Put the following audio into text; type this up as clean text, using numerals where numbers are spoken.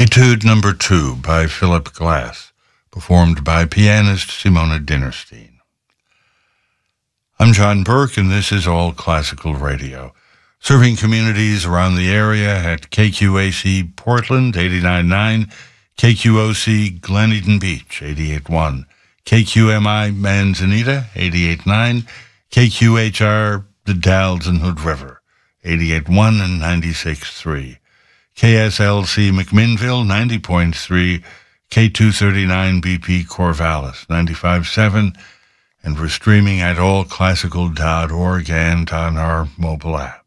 Etude Number 2 by Philip Glass, performed by pianist Simona Dinnerstein. I'm John Burke, and this is All Classical Radio, serving communities around the area at KQAC Portland, 89.9, KQOC Glen Eden Beach, 88.1, KQMI Manzanita, 88.9, KQHR The Dalles and Hood River, 88.1 and 96.3. KSLC McMinnville, 90.3, K239 BP Corvallis, 95.7, and we're streaming at allclassical.org and on our mobile app.